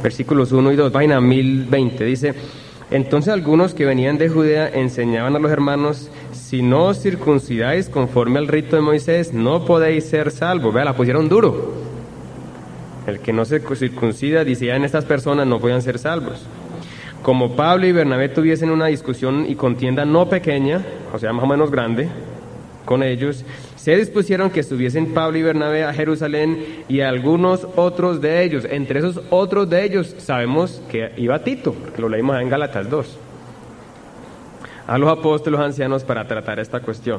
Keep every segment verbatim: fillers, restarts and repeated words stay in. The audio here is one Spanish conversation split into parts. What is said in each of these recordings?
versículos uno y dos, página mil veinte, dice: entonces algunos que venían de Judea enseñaban a los hermanos: si no os circuncidáis conforme al rito de Moisés, no podéis ser salvos. Vea, la pusieron duro. El que no se circuncida, decían estas personas, no podían ser salvos. Como Pablo y Bernabé tuviesen una discusión y contienda no pequeña, o sea, más o menos grande, con ellos, se dispusieron que estuviesen Pablo y Bernabé a Jerusalén y algunos otros de ellos. Entre esos otros de ellos sabemos que iba Tito, porque lo leímos en Gálatas dos, a los apóstoles, los ancianos, para tratar esta cuestión.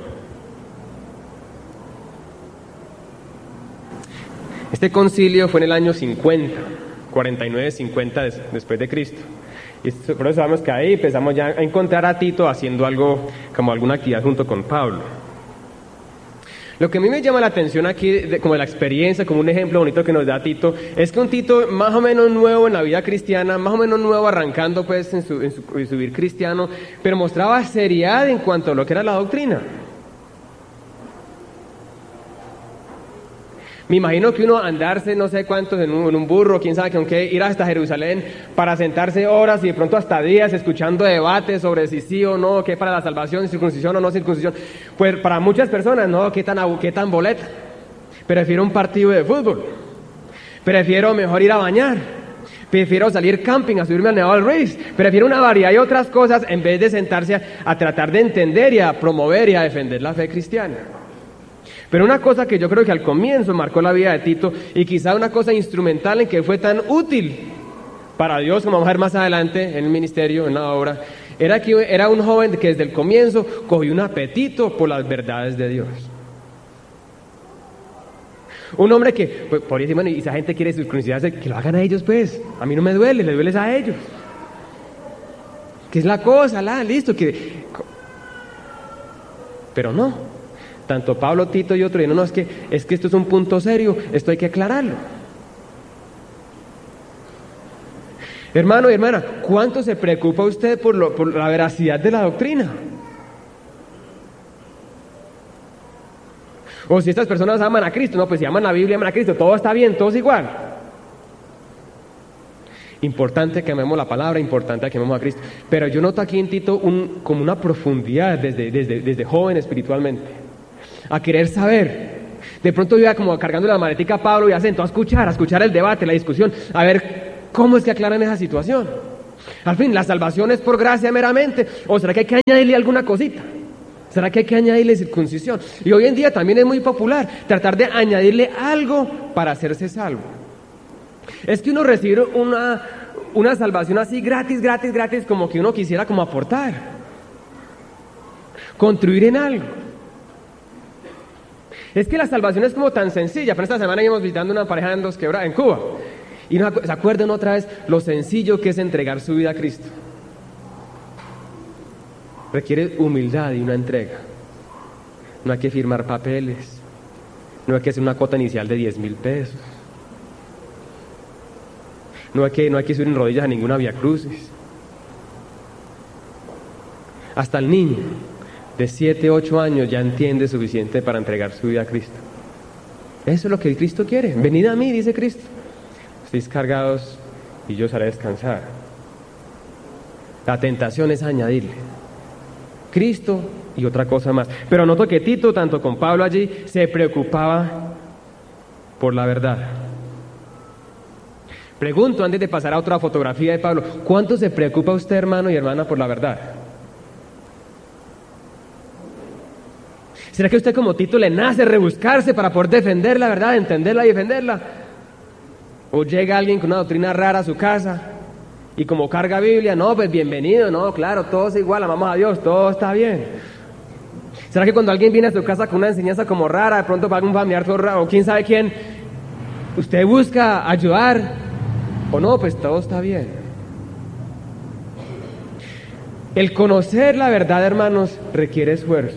Este concilio fue en el año cincuenta, cuarenta y nueve, cincuenta des, después de Cristo. Y por eso sabemos que ahí empezamos ya a encontrar a Tito haciendo algo, como alguna actividad junto con Pablo. Lo que a mí me llama la atención aquí, de, como la experiencia, como un ejemplo bonito que nos da Tito, es que un Tito más o menos nuevo en la vida cristiana, más o menos nuevo arrancando pues en su, en su, en su vivir cristiano, pero mostraba seriedad en cuanto a lo que era la doctrina. Me imagino que uno andarse no sé cuántos en un, en un burro, quién sabe con qué, ir hasta Jerusalén para sentarse horas y de pronto hasta días escuchando debates sobre si sí o no, qué para la salvación, circuncisión o no circuncisión. Pues para muchas personas, no, qué tan, qué tan boleta. Prefiero un partido de fútbol. Prefiero mejor ir a bañar. Prefiero salir camping, a subirme al Nevado del Ruiz. Prefiero una variedad y otras cosas en vez de sentarse a, a tratar de entender y a promover y a defender la fe cristiana. Pero una cosa que yo creo que al comienzo marcó la vida de Tito, y quizá una cosa instrumental en que fue tan útil para Dios, como vamos a ver más adelante en el ministerio, en la obra, era que era un joven que desde el comienzo cogió un apetito por las verdades de Dios. Un hombre que, pues, por decir, bueno, y esa gente quiere circuncidarse, que lo hagan a ellos pues, a mí no me duele, les duele a ellos. ¿Qué es la cosa? La, listo, que... Pero no. Tanto Pablo, Tito y otro, y no, no, es que, es que esto es un punto serio, esto hay que aclararlo. Hermano y hermana, ¿cuánto se preocupa usted por, lo, por la veracidad de la doctrina? O si estas personas aman a Cristo, no, pues si aman la Biblia, aman a Cristo, todo está bien, todo es igual. Importante que amemos la palabra, importante que amemos a Cristo. Pero yo noto aquí en Tito un, como una profundidad desde, desde, desde joven espiritualmente. A querer saber. De pronto iba como cargando la maletica a Pablo y asento a escuchar, a escuchar el debate, la discusión, a ver cómo es que aclaran esa situación. Al fin, ¿la salvación es por gracia meramente? ¿O será que hay que añadirle alguna cosita? ¿Será que hay que añadirle circuncisión? Y hoy en día también es muy popular tratar de añadirle algo para hacerse salvo. Es que uno recibe una, una salvación así gratis, gratis, gratis, como que uno quisiera como aportar, contribuir en algo. Es que la salvación es como tan sencilla. Pero esta semana íbamos visitando una pareja en Dos Quebradas, en Cuba. Y no, ¿se acuerdan otra vez lo sencillo que es entregar su vida a Cristo? Requiere humildad y una entrega. No hay que firmar papeles. No hay que hacer una cuota inicial de diez mil pesos. No hay que, no hay que subir en rodillas a ninguna vía crucis. Hasta el niño de siete, ocho años ya entiende suficiente para entregar su vida a Cristo. Eso es lo que Cristo quiere. Venid a mí, dice Cristo. Estéis cargados y yo os haré descansar. La tentación es añadirle Cristo y otra cosa más. Pero noto que Tito, tanto con Pablo allí, se preocupaba por la verdad. Pregunto antes de pasar a otra fotografía de Pablo, ¿cuánto se preocupa usted, hermano y hermana, por la verdad? ¿Será que a usted como Tito le nace rebuscarse para poder defender la verdad, entenderla y defenderla? ¿O llega alguien con una doctrina rara a su casa y como carga Biblia, no, pues bienvenido, no, claro, todo es igual, amamos a Dios, todo está bien? ¿Será que cuando alguien viene a su casa con una enseñanza como rara, de pronto para un familiar todo raro, o quién sabe quién, usted busca ayudar, o no, pues todo está bien? El conocer la verdad, hermanos, requiere esfuerzo.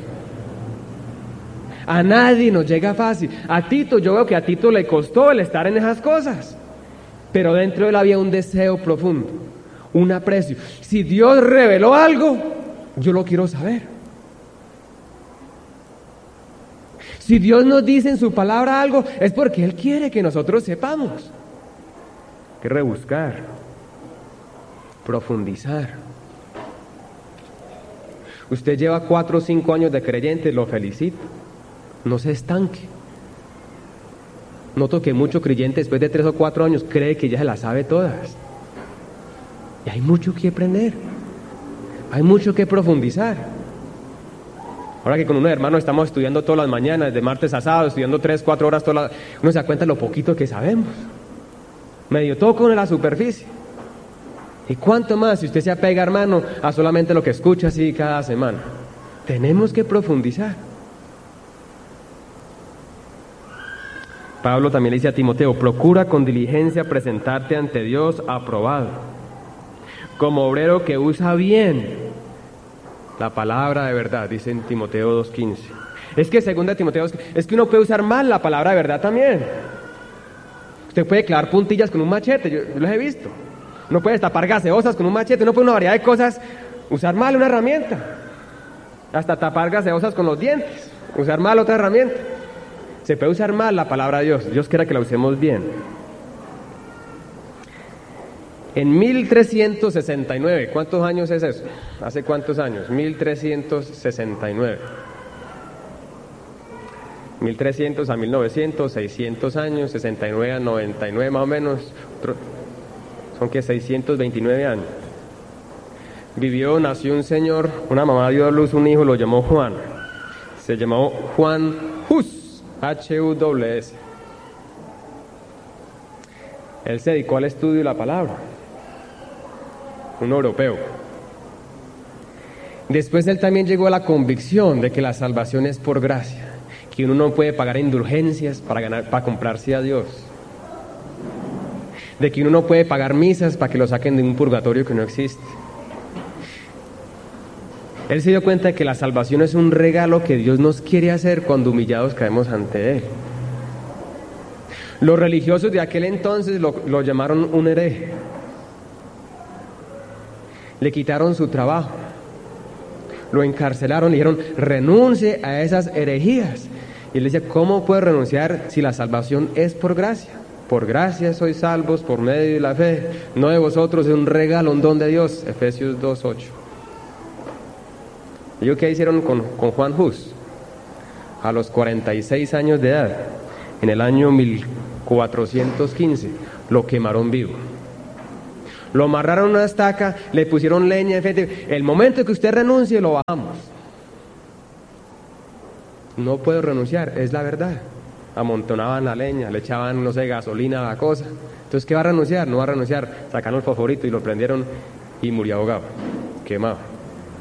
A nadie nos llega fácil. A Tito, yo veo que a Tito le costó el estar en esas cosas, pero dentro de él había un deseo profundo, un aprecio. Si Dios reveló algo, yo lo quiero saber. Si Dios nos dice en su palabra algo, es porque Él quiere que nosotros sepamos. que rebuscar, profundizar. Usted lleva cuatro o cinco años de creyente, lo felicito. No se estanque. Noto que mucho creyente después de tres o cuatro años cree que ya se las sabe todas. Y hay mucho que aprender. Hay mucho que profundizar. Ahora que con unos hermanos estamos estudiando todas las mañanas, de martes a sábado, estudiando tres, cuatro horas, toda la... uno se da cuenta de lo poquito que sabemos. Medio toco en la superficie. ¿Y cuánto más si usted se apega, hermano, a solamente lo que escucha así cada semana? Tenemos que profundizar. Pablo también le dice a Timoteo, procura con diligencia presentarte ante Dios aprobado, como obrero que usa bien la palabra de verdad, dice en Timoteo dos quince. Es que segunda Timoteo dos quince, es que uno puede usar mal la palabra de verdad también. Usted puede clavar puntillas con un machete, yo, yo los he visto. Uno puede tapar gaseosas con un machete, uno puede una variedad de cosas, usar mal una herramienta. Hasta tapar gaseosas con los dientes, usar mal otra herramienta. Se puede usar mal la palabra de Dios. Dios quiera que la usemos bien. En mil trescientos sesenta y nueve, ¿cuántos años es eso? ¿Hace cuántos años? mil trescientos sesenta y nueve. mil trescientos a mil novecientos, seiscientos años, sesenta y nueve a noventa y nueve más o menos. Son que seiscientos veintinueve años. Vivió, nació un señor, una mamá dio a luz un hijo, lo llamó Juan. Se llamó Juan Hus. H U S S. Él se dedicó al estudio de la palabra, un europeo. Después él también llegó a la convicción de que la salvación es por gracia, que uno no puede pagar indulgencias para ganar, para comprarse a Dios, de que uno no puede pagar misas para que lo saquen de un purgatorio que no existe. Él se dio cuenta de que la salvación es un regalo que Dios nos quiere hacer cuando humillados caemos ante Él. Los religiosos de aquel entonces lo, lo llamaron un hereje. Le quitaron su trabajo, lo encarcelaron, le dijeron, renuncie a esas herejías. Y él decía, ¿cómo puedo renunciar si la salvación es por gracia? Por gracia sois salvos por medio de la fe, no de vosotros, es un regalo, un don de Dios. Efesios dos ocho. ¿Y qué hicieron con, con Juan Hus? A los cuarenta y seis años de edad, en el año mil cuatrocientos quince, lo quemaron vivo. Lo amarraron a una estaca, le pusieron leña, el momento que usted renuncie, lo bajamos. No puedo renunciar, es la verdad. Amontonaban la leña, le echaban, no sé, gasolina a la cosa. Entonces, ¿qué va a renunciar? No va a renunciar. Sacaron el fosforito y lo prendieron y murió ahogado, quemado.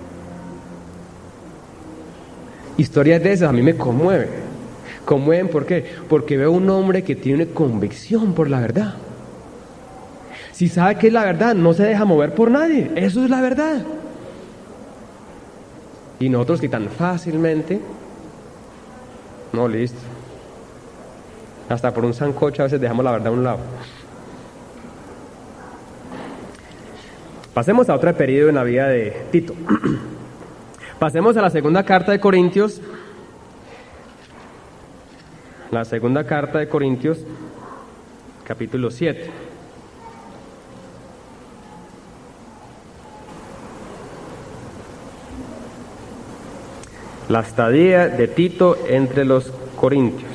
Historias de esas a mí me conmueven. ¿Conmueven por qué? Porque veo un hombre que tiene convicción por la verdad. Si sabe que es la verdad, no se deja mover por nadie. Eso es la verdad. Y nosotros que tan fácilmente, no, listo. Hasta por un sancocho a veces dejamos la verdad a un lado. Pasemos a otro periodo en la vida de Tito. Pasemos a la segunda carta de Corintios. La segunda carta de Corintios, capítulo siete. La estadía de Tito entre los corintios.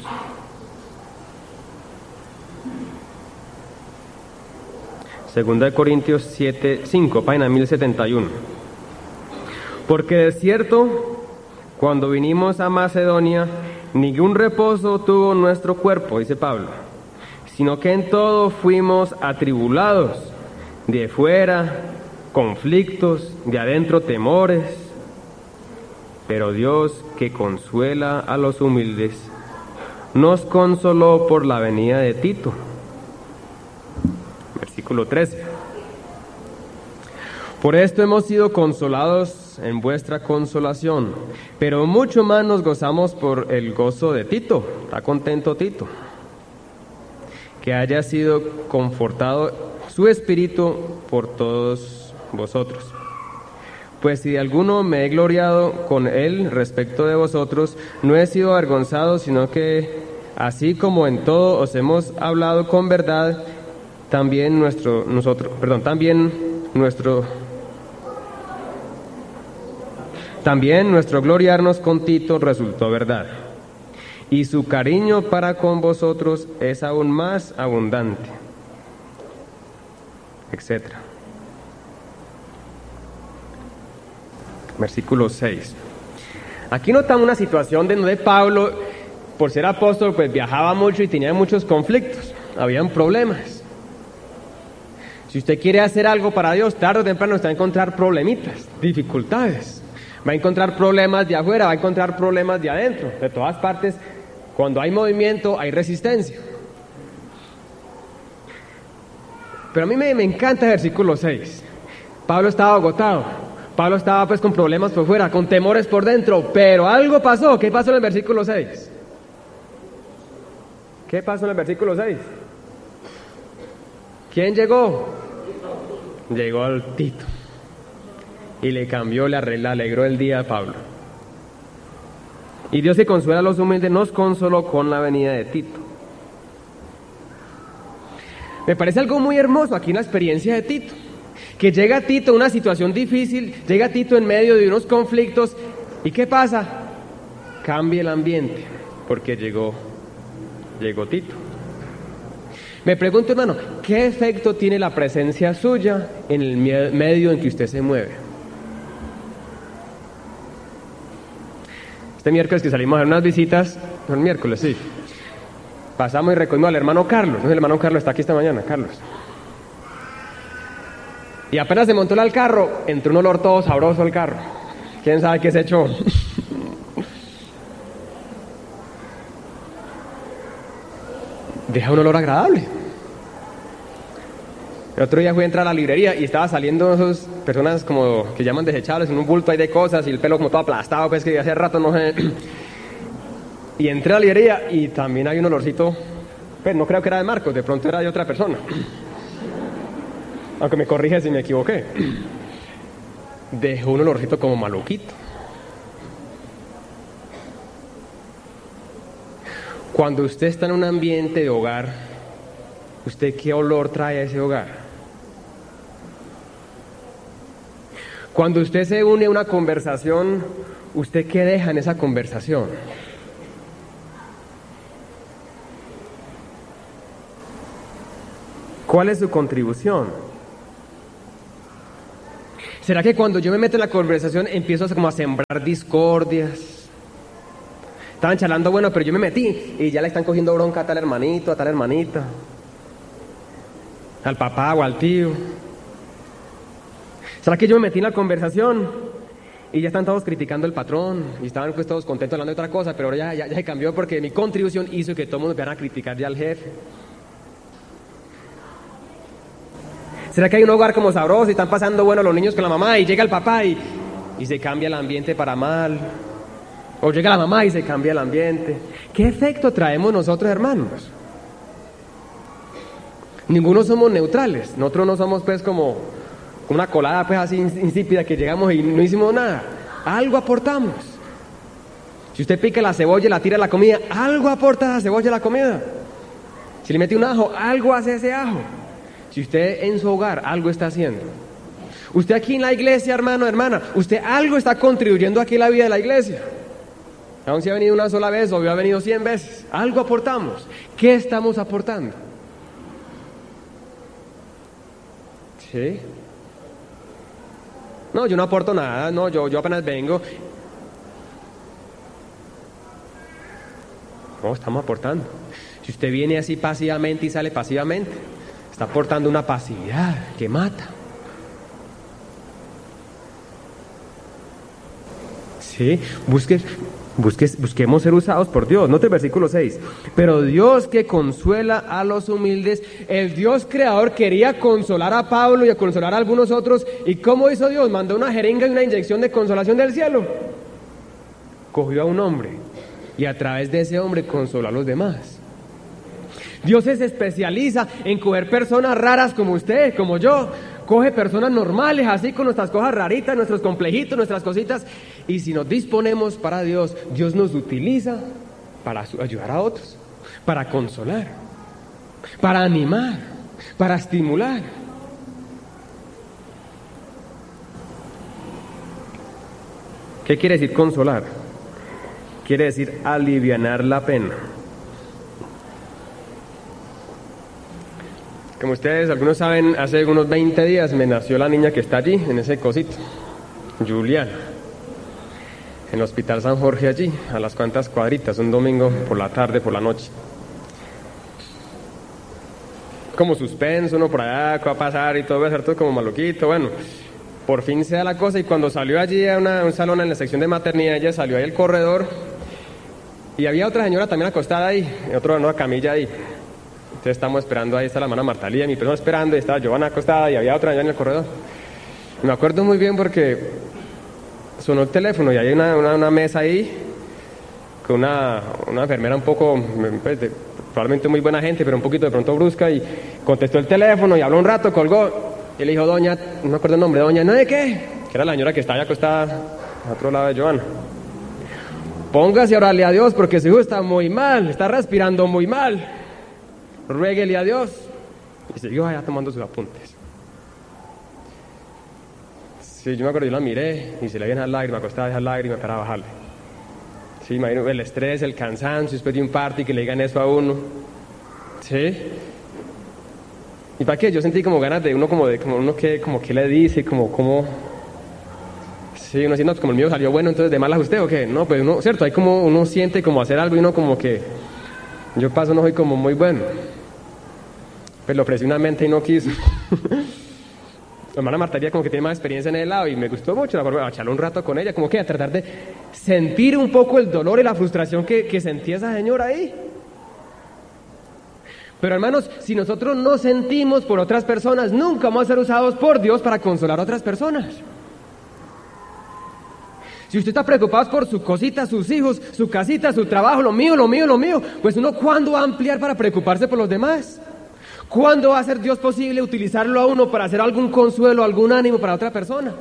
Segunda de Corintios siete, cinco, página mil setenta y uno. Porque de cierto, cuando vinimos a Macedonia, ningún reposo tuvo nuestro cuerpo, dice Pablo, sino que en todo fuimos atribulados, de fuera conflictos, de adentro temores, pero Dios, que consuela a los humildes, nos consoló por la venida de Tito. Versículo trece. Por esto hemos sido consolados en vuestra consolación, pero mucho más nos gozamos por el gozo de Tito. ¿Está contento Tito? Que haya sido confortado su espíritu por todos vosotros. Pues si de alguno me he gloriado con él respecto de vosotros, no he sido avergonzado, sino que así como en todo os hemos hablado con verdad, también nuestro, nosotros, perdón, también nuestro, también nuestro gloriarnos con Tito resultó verdad, y su cariño para con vosotros es aún más abundante, etcétera. Versículo seis. Aquí notamos una situación de donde Pablo, por ser apóstol, pues viajaba mucho y tenía muchos conflictos, habían problemas. Si usted quiere hacer algo para Dios, tarde o temprano usted va a encontrar problemitas, dificultades. Va a encontrar problemas de afuera, va a encontrar problemas de adentro. De todas partes, cuando hay movimiento, hay resistencia. Pero a mí me, me encanta el versículo seis. Pablo estaba agotado. Pablo estaba pues con problemas por fuera, con temores por dentro. Pero algo pasó. ¿Qué pasó en el versículo seis? ¿Qué pasó en el versículo seis? ¿Quién llegó? Llegó el Tito. Y le cambió, le alegró el día a Pablo. Y Dios que consuela a los humildes nos consoló con la venida de Tito. Me parece algo muy hermoso aquí en la experiencia de Tito. Que llega Tito a una situación difícil, llega Tito en medio de unos conflictos. ¿Y qué pasa? Cambia el ambiente, porque llegó, llegó Tito. Me pregunto, hermano, ¿qué efecto tiene la presencia suya en el medio en que usted se mueve? Este miércoles que salimos a dar unas visitas, no el miércoles, sí, pasamos y recogimos al hermano Carlos. El hermano Carlos está aquí esta mañana, Carlos. Y apenas se montó al carro, entró un olor todo sabroso al carro. ¿Quién sabe qué se echó? Deja un olor agradable. El otro día fui a entrar a la librería y estaba saliendo esas personas como que llaman desechables, en un bulto ahí de cosas y el pelo como todo aplastado, pues que hace rato no sé. Y entré a la librería y también hay un olorcito, pues no creo que era de Marcos, de pronto era de otra persona. Aunque me corrige si me equivoqué. Dejó un olorcito como maluquito. Cuando usted está en un ambiente de hogar, ¿usted qué olor trae a ese hogar? Cuando usted se une a una conversación, ¿usted qué deja en esa conversación? ¿Cuál es su contribución? ¿Será que cuando yo me meto en la conversación empiezo como a sembrar discordias? Estaban charlando, bueno, pero yo me metí y ya le están cogiendo bronca a tal hermanito, a tal hermanita, al papá o al tío. ¿Será que yo me metí en la conversación y ya están todos criticando al patrón y estaban pues todos contentos hablando de otra cosa, pero ahora ya, ya, ya se cambió porque mi contribución hizo que todo el mundo empezara a criticar ya al jefe? ¿Será que hay un hogar como sabroso y están pasando bueno los niños con la mamá y llega el papá y, y se cambia el ambiente para mal? O llega la mamá y se cambia el ambiente. ¿Qué efecto traemos nosotros, hermanos? Ninguno somos neutrales. Nosotros no somos pues como una colada pues así insípida que llegamos y no hicimos nada. Algo aportamos. Si usted pica la cebolla y la tira a la comida, algo aporta la cebolla a la comida. Si le mete un ajo, algo hace ese ajo. Si usted en su hogar algo está haciendo. Usted aquí en la iglesia, hermano, hermana, usted algo está contribuyendo aquí en la vida de la iglesia. Aún si ha venido una sola vez o ha venido cien veces, algo aportamos. ¿Qué estamos aportando? ¿Sí? No, yo no aporto nada, no, yo, yo apenas vengo. No, estamos aportando. Si usted viene así pasivamente y sale pasivamente, está aportando una pasividad que mata. Sí, busque, busque, busquemos ser usados por Dios. Note el versículo seis. Pero Dios que consuela a los humildes, el Dios creador quería consolar a Pablo y a consolar a algunos otros. ¿Y cómo hizo Dios? Mandó una jeringa y una inyección de consolación del cielo. Cogió a un hombre y a través de ese hombre consoló a los demás. Dios se especializa en coger personas raras como usted, como yo. Coge personas normales, así con nuestras cosas raritas, nuestros complejitos, nuestras cositas. Y si nos disponemos para Dios, Dios nos utiliza para ayudar a otros, para consolar, para animar, para estimular. ¿Qué quiere decir consolar? Quiere decir alivianar la pena. Como ustedes, algunos saben, hace unos veinte días me nació la niña que está allí, en ese cosito, Juliana, en el Hospital San Jorge allí, a las cuantas cuadritas, un domingo por la tarde, por la noche. Como suspenso, uno por allá, ¿qué va a pasar? Y todo va a ser todo como maluquito, bueno, por fin se da la cosa, y cuando salió allí a una, un salón en la sección de maternidad, ella salió ahí al corredor, y había otra señora también acostada ahí, en otra una camilla ahí. Entonces estamos esperando, ahí está la hermana Marta Lía, mi persona esperando, y estaba Giovanna acostada, y había otra allá en el corredor. Y me acuerdo muy bien porque sonó el teléfono, y hay una, una, una mesa ahí, con una, una enfermera un poco, pues, de, probablemente muy buena gente, pero un poquito de pronto brusca, y contestó el teléfono, y habló un rato, colgó, y le dijo, doña, no me acuerdo el nombre, doña, ¿no de qué? Que era la señora que estaba ahí acostada al otro lado de Giovanna. Póngase a orarle a Dios, porque su hijo está muy mal, está respirando muy mal. Ruéguele a Dios. Y siguió allá tomando sus apuntes. Sí, yo me acuerdo, yo la miré y se le veían las lágrimas, acostaba esas lágrimas para bajarle. Sí, imagino el estrés, el cansancio, después de un party que le digan eso a uno. Sí. ¿Y para qué? Yo sentí como ganas de uno, como de, como uno que, como que le dice, como, como. Sí, uno siente, no, como el mío salió bueno, entonces de malas usted o qué. No, pues uno, cierto, hay como uno siente como hacer algo y uno como que. Yo paso, no soy como muy bueno. Pues le ofrecí una mente y no quiso. La hermana Marta Lía como que tiene más experiencia en el lado y me gustó mucho la forma de charlar un rato con ella, como que a tratar de sentir un poco el dolor y la frustración que, que sentía esa señora ahí. Pero hermanos, si nosotros no sentimos por otras personas, nunca vamos a ser usados por Dios para consolar a otras personas. Si usted está preocupado por su cosita, sus hijos, su casita, su trabajo, lo mío, lo mío, lo mío, pues uno, ¿cuándo va a ampliar para preocuparse por los demás? ¿Cuándo va a ser Dios posible utilizarlo a uno para hacer algún consuelo, algún ánimo para otra persona?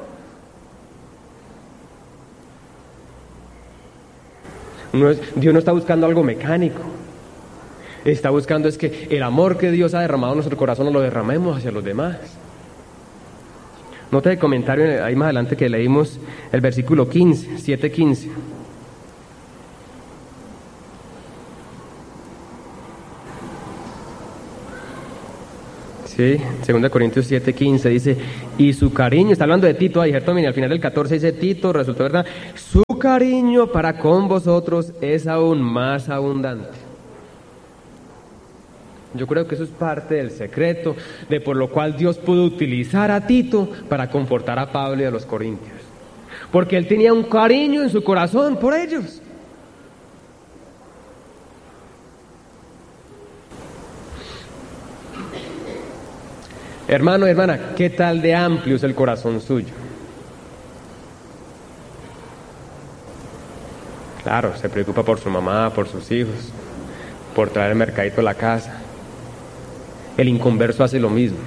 No es, Dios no está buscando algo mecánico. Está buscando es que el amor que Dios ha derramado en nuestro corazón lo derramemos hacia los demás. Nota el comentario ahí más adelante que leímos el versículo quince, siete quince. Sí, segunda Corintios siete quince dice, y su cariño, está hablando de Tito, ahí, ¿cierto? Mira, al final del catorce dice Tito, resultó verdad, su cariño para con vosotros es aún más abundante. Yo creo que eso es parte del secreto de por lo cual Dios pudo utilizar a Tito para confortar a Pablo y a los corintios. Porque él tenía un cariño en su corazón por ellos. Hermano y hermana, ¿qué tal de amplio es el corazón suyo? Claro, se preocupa por su mamá, por sus hijos, por traer el mercadito a la casa. El inconverso hace lo mismo.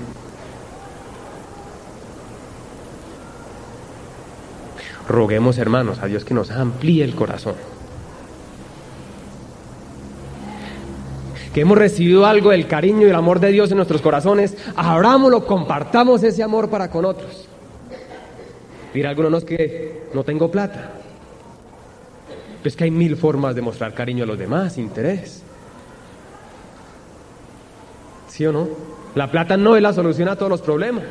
Roguemos, hermanos, a Dios que nos amplíe el corazón. Que hemos recibido algo del cariño y el amor de Dios en nuestros corazones, abrámoslo, compartamos ese amor para con otros. Dirá alguno, no, es que no tengo plata. Es que hay mil formas de mostrar cariño a los demás, interés. ¿Sí o no? La plata no es la solución a todos los problemas.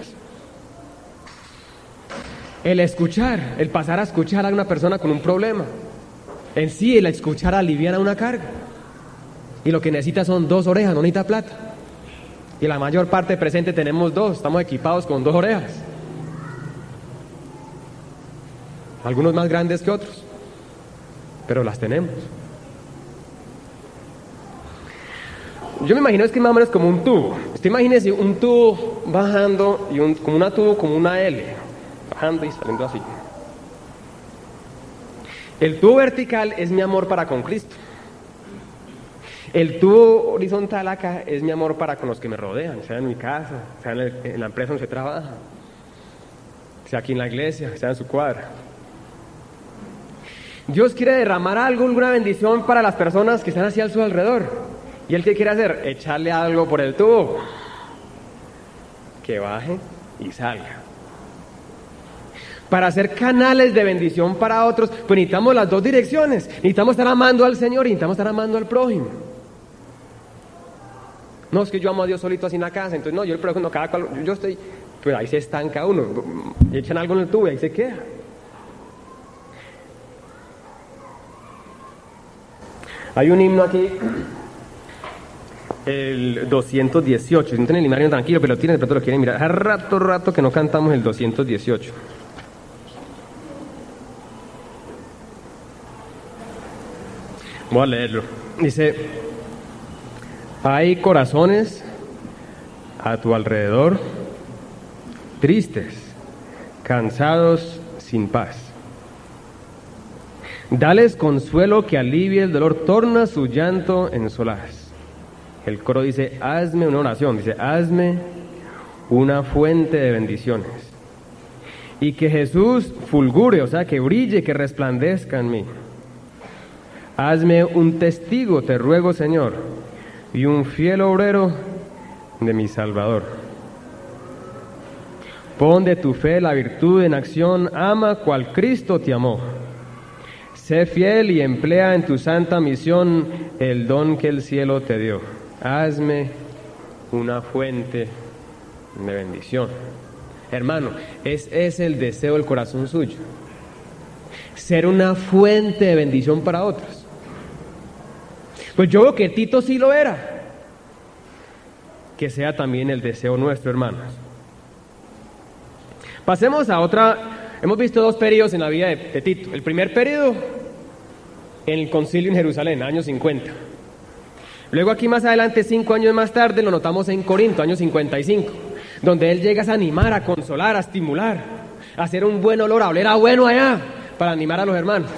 El escuchar, el pasar a escuchar a una persona con un problema, en sí el escuchar aliviana una carga. Y lo que necesita son dos orejas, no necesita plata. Y la mayor parte presente tenemos dos, estamos equipados con dos orejas. Algunos más grandes que otros, pero las tenemos. Yo me imagino es que más o menos como un tubo. Usted imagínese un tubo bajando y un, como una tubo, como una L, bajando y saliendo así. El tubo vertical es mi amor para con Cristo. El tubo horizontal acá es mi amor para con los que me rodean, sea en mi casa, sea en, el, en la empresa donde se trabaja, sea aquí en la iglesia, sea en su cuadra. Dios quiere derramar algo, alguna bendición para las personas que están hacia su alrededor. ¿Y él qué quiere hacer? Echarle algo por el tubo. que baje y salga. Para ser canales de bendición para otros, pues necesitamos las dos direcciones. Necesitamos estar amando al Señor y necesitamos estar amando al prójimo. No, es que yo amo a Dios solito así en la casa, entonces no, yo le pregunto, cada cual, yo, yo estoy, pues ahí se estanca uno, echan algo en el tubo y ahí se queda. Hay un himno aquí, el doscientos dieciocho, si no tienen el himnario tranquilo, pero lo tienen, de pronto lo quieren mirar. Hace rato, rato que no cantamos el doscientos dieciocho. Voy a leerlo. Dice: hay corazones a tu alrededor, tristes, cansados, sin paz. Dales consuelo que alivie el dolor, torna su llanto en solaz. El coro dice: hazme una oración, dice: hazme una fuente de bendiciones. Y que Jesús fulgure, o sea, que brille, que resplandezca en mí. Hazme un testigo, te ruego, Señor, y un fiel obrero de mi Salvador. Pon de tu fe la virtud en acción, ama cual Cristo te amó. Sé fiel y emplea en tu santa misión el don que el cielo te dio. Hazme una fuente de bendición. Hermano, ese es el deseo del corazón suyo. Ser una fuente de bendición para otros. Pues yo veo que Tito sí lo era. Que sea también el deseo nuestro, hermanos. Pasemos a otra. Hemos visto dos periodos en la vida de, de Tito. El primer periodo en el concilio en Jerusalén, años cincuenta. Luego aquí más adelante, cinco años más tarde, lo notamos en Corinto, año cincuenta y cinco, donde él llega a animar, a consolar, a estimular, a hacer un buen olor, a oler a bueno allá, para animar a los hermanos.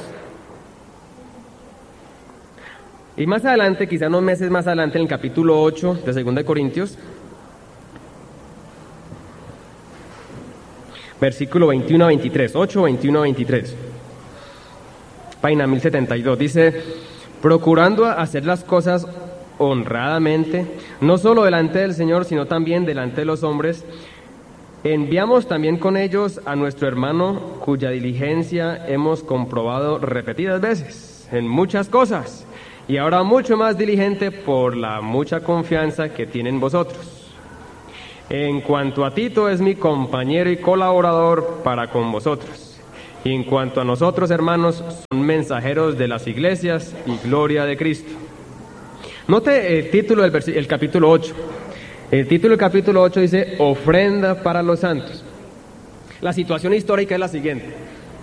Y más adelante, quizá unos meses más adelante, en el capítulo ocho de segunda de Corintios, versículo veintiuno a veintitrés, ocho, veintiuno a veintitrés, página mil setenta y dos, dice: procurando hacer las cosas honradamente, no solo delante del Señor, sino también delante de los hombres, enviamos también con ellos a nuestro hermano, cuya diligencia hemos comprobado repetidas veces, en muchas cosas, y ahora mucho más diligente por la mucha confianza que tienen vosotros. En cuanto a Tito, es mi compañero y colaborador para con vosotros. Y en cuanto a nosotros, hermanos, son mensajeros de las iglesias y gloria de Cristo. Note el título del vers- el capítulo ocho. El título del capítulo ocho dice: ofrenda para los santos. La situación histórica es la siguiente.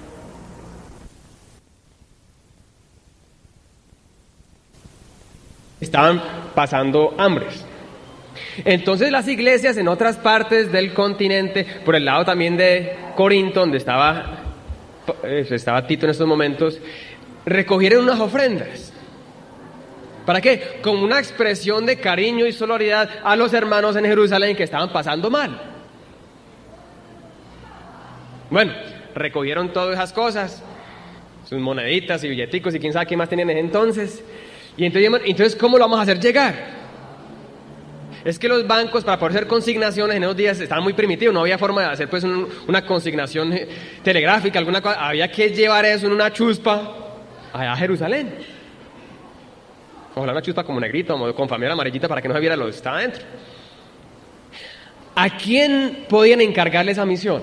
Estaban pasando hambres. Entonces las iglesias en otras partes del continente, por el lado también de Corinto, donde estaba, estaba Tito en estos momentos, recogieron unas ofrendas. ¿Para qué? Como una expresión de cariño y solidaridad a los hermanos en Jerusalén que estaban pasando mal. Bueno, recogieron todas esas cosas, sus moneditas y billeticos y quién sabe qué más tenían en ese entonces. Y entonces, entonces, ¿cómo lo vamos a hacer llegar? Es que los bancos, para poder hacer consignaciones en esos días, estaban muy primitivos, no había forma de hacer pues un, una consignación telegráfica, alguna cosa, había que llevar eso en una chuspa allá a Jerusalén. Ojalá una chuspa como negrita, o con familia amarillita, para que no se viera lo que estaba dentro. ¿A quién podían encargarle esa misión?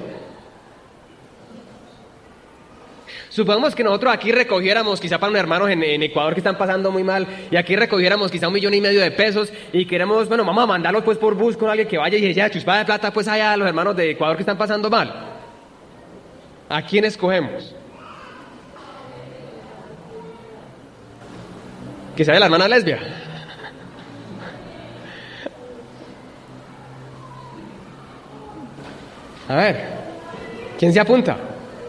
Supongamos que nosotros aquí recogiéramos, quizá para unos hermanos en, en Ecuador que están pasando muy mal, y aquí recogiéramos quizá un millón y medio de pesos, y queremos, bueno, vamos a mandarlos pues por bus con alguien que vaya y dice, ya, chuspa de plata pues allá a los hermanos de Ecuador que están pasando mal. ¿A quién escogemos? Quizá de la hermana lesbia. A ver, ¿quién se apunta?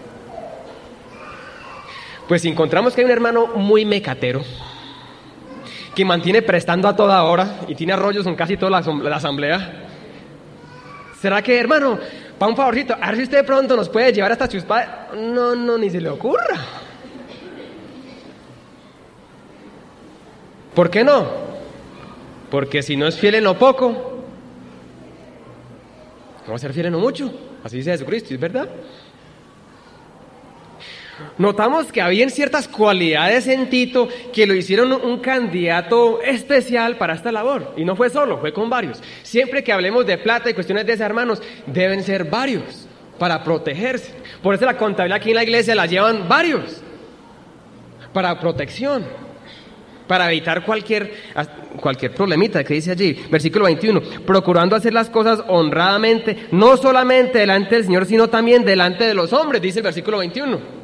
Pues si encontramos que hay un hermano muy mecatero, que mantiene prestando a toda hora y tiene arroyos en casi toda la, la asamblea, ¿será que, hermano, para un favorcito, a ver si usted de pronto nos puede llevar a esta chuspa? No, no, ni se le ocurra. ¿Por qué no? Porque si no es fiel en lo poco, No va a ser fiel en lo mucho. Así dice Jesucristo, ¿es verdad? Notamos que había ciertas cualidades en Tito que lo hicieron un candidato especial para esta labor. Y no fue solo, fue con varios. Siempre que hablemos de plata y cuestiones de esas, hermanos, deben ser varios para protegerse. Por eso la contabilidad aquí en la iglesia la llevan varios. Para protección. Para evitar cualquier, cualquier problemita que dice allí. Versículo veintiuno. Procurando hacer las cosas honradamente, no solamente delante del Señor, sino también delante de los hombres, dice el versículo veintiuno.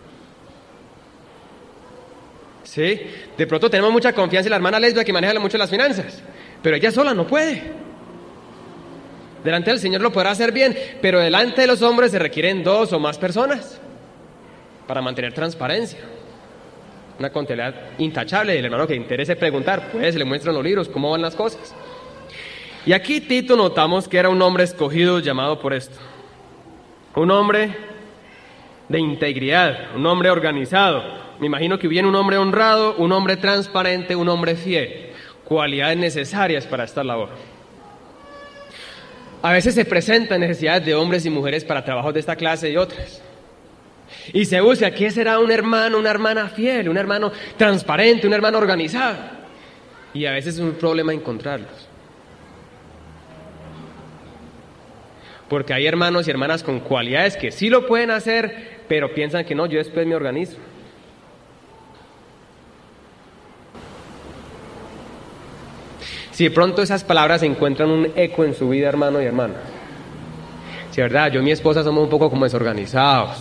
Sí, de pronto tenemos mucha confianza en la hermana Lesbia que maneja mucho las finanzas, pero ella sola no puede. Delante del Señor lo podrá hacer bien, pero delante de los hombres se requieren dos o más personas para mantener transparencia. Una contabilidad intachable del hermano que le interese preguntar, pues se le muestran los libros cómo van las cosas. Y aquí Tito notamos que era un hombre escogido llamado por esto. Un hombre de integridad, un hombre organizado. Me imagino que viene un hombre honrado, un hombre transparente, un hombre fiel. Cualidades necesarias para esta labor. A veces se presentan necesidades de hombres y mujeres para trabajos de esta clase y otras. Y se busca, ¿qué será un hermano, una hermana fiel, un hermano transparente, un hermano organizado? Y a veces es un problema encontrarlos. Porque hay hermanos y hermanas con cualidades que sí lo pueden hacer, pero piensan que no, yo después me organizo. Si de pronto esas palabras encuentran un eco en su vida, hermano y hermana. Si es verdad, yo y mi esposa somos un poco como desorganizados.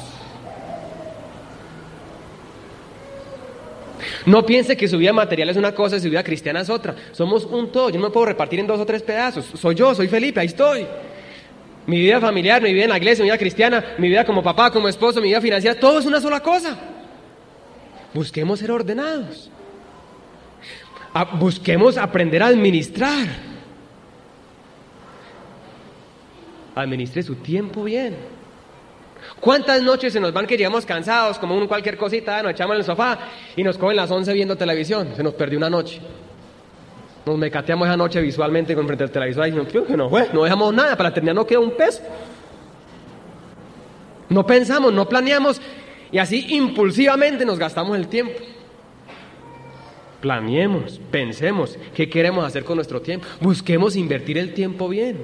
No piense que su vida material es una cosa y su vida cristiana es otra. Somos un todo, yo no me puedo repartir en dos o tres pedazos. Soy yo, soy Felipe, ahí estoy. Mi vida familiar, mi vida en la iglesia, mi vida cristiana, mi vida como papá, como esposo, mi vida financiera, todo es una sola cosa. Busquemos ser ordenados. Busquemos aprender a administrar. Administre su tiempo bien. ¿Cuántas noches se nos van que llegamos cansados, como un cualquier cosita, nos echamos en el sofá y nos cogen las once viendo televisión? Se nos perdió una noche. Nos mecateamos esa noche visualmente con frente al televisor y no, no, no dejamos nada, para terminar no queda un peso. No pensamos, no planeamos y así impulsivamente nos gastamos el tiempo. Planeemos, pensemos qué queremos hacer con nuestro tiempo. Busquemos invertir el tiempo bien.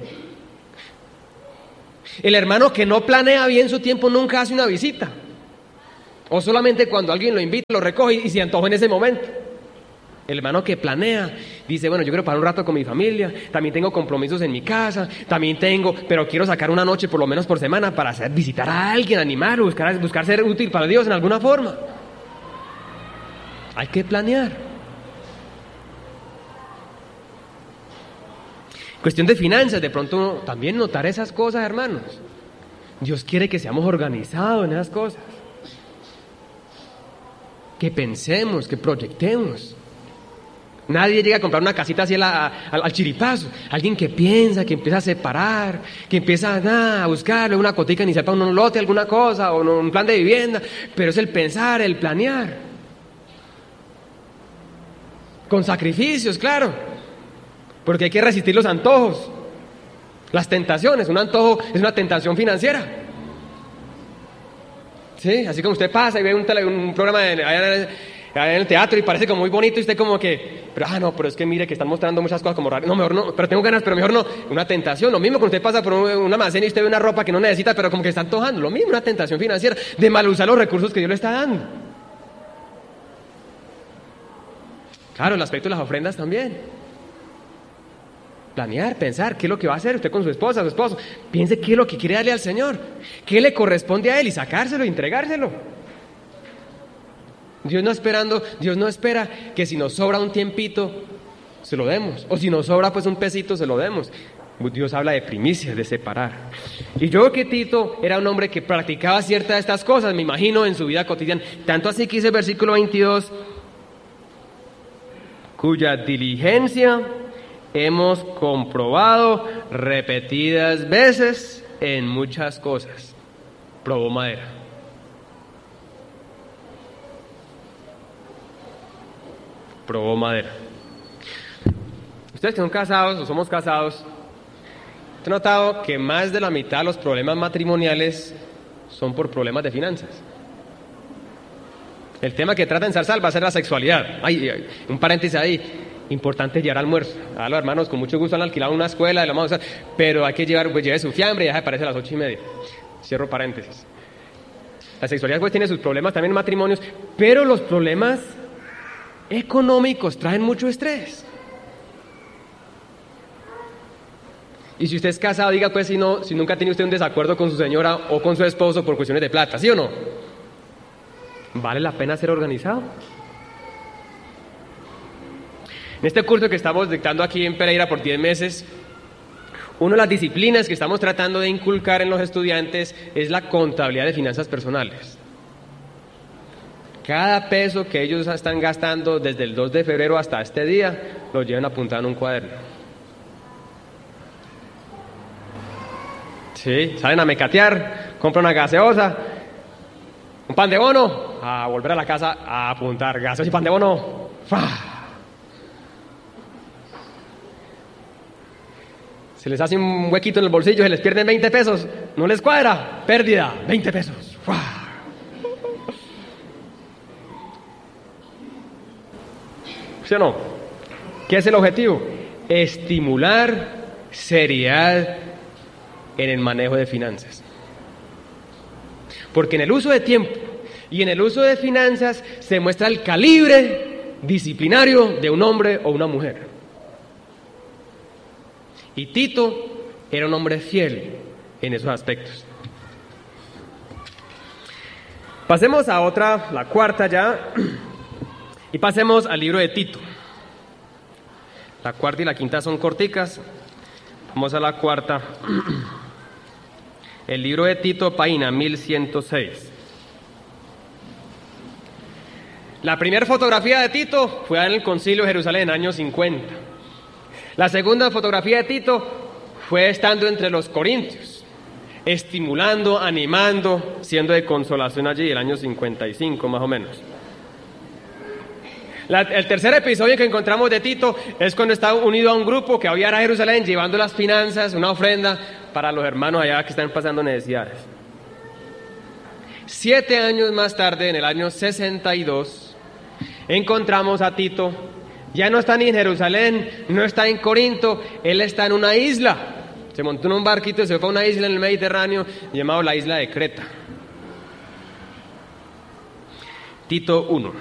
El hermano que no planea bien su tiempo nunca hace una visita. O solamente cuando alguien lo invita, lo recoge y se antoja en ese momento. El hermano que planea, dice, bueno, yo quiero pasar un rato con mi familia, también tengo compromisos en mi casa, también tengo, pero quiero sacar una noche por lo menos por semana para hacer, visitar a alguien, animar, buscar, buscar ser útil para Dios en alguna forma. Hay que planear. Cuestión de finanzas, de pronto también notar esas cosas, hermanos. Dios quiere que seamos organizados en esas cosas. Que pensemos, que proyectemos. Nadie llega a comprar una casita así al, al, al chiripazo. Alguien que piensa, que empieza a separar, que empieza a, a buscarle una cotica ni sepa un lote, alguna cosa, o un plan de vivienda. Pero es el pensar, el planear. Con sacrificios, claro. Porque hay que resistir los antojos, las tentaciones. Un antojo es una tentación financiera. Sí, así como usted pasa y ve un, tele, un programa de, allá, allá en el teatro y parece como muy bonito y usted como que, pero ah no, pero es que mire que están mostrando muchas cosas como raras. No, mejor no, pero tengo ganas, pero mejor no. Una tentación, lo mismo cuando usted pasa por un, un almacén y usted ve una ropa que no necesita, pero como que está antojando. Lo mismo, una tentación financiera de mal usar los recursos que Dios le está dando. Claro, el aspecto de las ofrendas también. Planear, pensar, qué es lo que va a hacer usted con su esposa, su esposo. Piense qué es lo que quiere darle al Señor, qué le corresponde a Él y sacárselo y entregárselo. Dios no esperando, Dios no espera que si nos sobra un tiempito se lo demos, o si nos sobra pues un pesito se lo demos. Dios habla de primicias, de separar. Y yo creo que Tito era un hombre que practicaba ciertas de estas cosas, me imagino, en su vida cotidiana. Tanto así que dice el versículo veintidós, cuya diligencia hemos comprobado repetidas veces en muchas cosas. Probó madera. Probó madera. Ustedes que son casados o somos casados, ¿Te has notado que más de la mitad de los problemas matrimoniales son por problemas de finanzas? El tema que trata en Zarzal va a ser la sexualidad. Ay, ay, un paréntesis ahí. Importante llevar almuerzo. A los hermanos con mucho gusto han alquilado una escuela, lo vamos a hacer, pero hay que llevar, pues lleve su fiambre y ya se parece a las ocho y media. Cierro paréntesis. La sexualidad pues tiene sus problemas también en matrimonios, pero los problemas económicos traen mucho estrés. Y si usted es casado, diga pues si no, si nunca tiene usted un desacuerdo con su señora o con su esposo por cuestiones de plata, ¿sí o no? ¿Vale la pena ser organizado? En este curso que estamos dictando aquí en Pereira por diez meses, una de las disciplinas que estamos tratando de inculcar en los estudiantes es la contabilidad de finanzas personales. Cada peso que ellos están gastando desde el dos de febrero hasta este día, lo llevan apuntado en un cuaderno. Sí, salen a mecatear, compran una gaseosa, un pan de bono, a volver a la casa a apuntar gaseosa y pan de bono. ¡Fah! Se les hace un huequito en el bolsillo, se les pierden veinte pesos, no les cuadra, pérdida, veinte pesos. ¡Fua! ¿Sí o no? ¿Qué es el objetivo? Estimular seriedad en el manejo de finanzas. Porque en el uso de tiempo y en el uso de finanzas se muestra el calibre disciplinario de un hombre o una mujer. Y Tito era un hombre fiel en esos aspectos. Pasemos a otra, la cuarta ya, y pasemos al libro de Tito. La cuarta y la quinta son corticas. Vamos a la cuarta. El libro de Tito, página mil ciento seis. La primera fotografía de Tito fue en el Concilio de Jerusalén, año cincuenta. La segunda fotografía de Tito fue estando entre los corintios, estimulando, animando, siendo de consolación allí, el año cincuenta y cinco más o menos. La, el tercer episodio que encontramos de Tito es cuando está unido a un grupo que había a Jerusalén llevando las finanzas, una ofrenda para los hermanos allá que están pasando necesidades. Siete años más tarde, en el año sesenta y dos, encontramos a Tito. Ya no está ni en Jerusalén, no está en Corinto, él está en una isla. Se montó en un barquito y se fue a una isla en el Mediterráneo llamado la isla de Creta. Tito uno.